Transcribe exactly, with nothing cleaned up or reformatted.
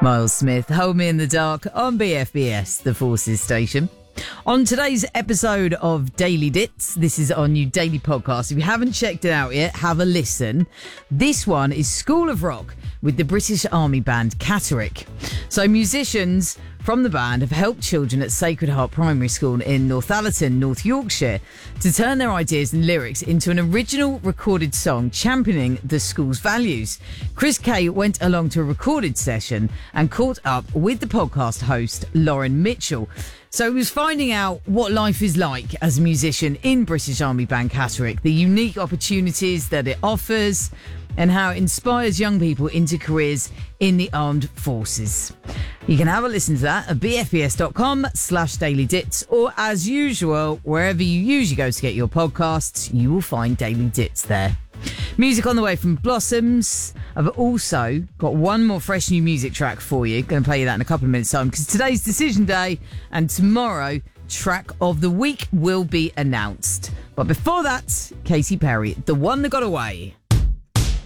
Miles Smith, Hold Me in the Dark on B F B S, the Forces station. On today's episode of Daily Dits, this is our new daily podcast. If you haven't checked it out yet, have a listen. This one is School of Rock with the British Army band Catterick. So musicians from the band have helped children at Sacred Heart Primary School in Northallerton, North Yorkshire, to turn their ideas and lyrics into an original recorded song championing the school's values. Chris Kay went along to a recorded session and caught up with the podcast host Lauren Mitchell. So he was finding out what life is like as a musician in British Army band Catterick, the unique opportunities that it offers, and how it inspires young people into careers in the armed forces. You can have a listen to that at bfbs.com slash daily dits, or as usual, wherever you usually go to get your podcasts, you will find Daily Dits there. Music on the way from Blossoms. I've also got one more fresh new music track for you. Going to play you that in a couple of minutes' time, because today's decision day and tomorrow track of the week will be announced. But before that, Katy Perry, The One That Got Away.